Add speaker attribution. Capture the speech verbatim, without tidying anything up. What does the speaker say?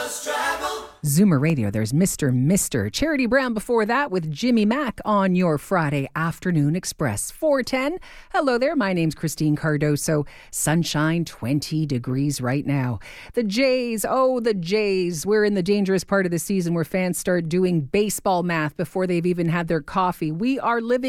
Speaker 1: Zoomer Radio, there's Mister Mister Charity Brown before that with Jimmy Mack on your Friday Afternoon Express. four ten. Hello there, my name's Christine Cardoso. Sunshine, twenty degrees right now. The Jays, oh, the Jays. We're in the dangerous part of the season where fans start doing baseball math before they've even had their coffee. We are living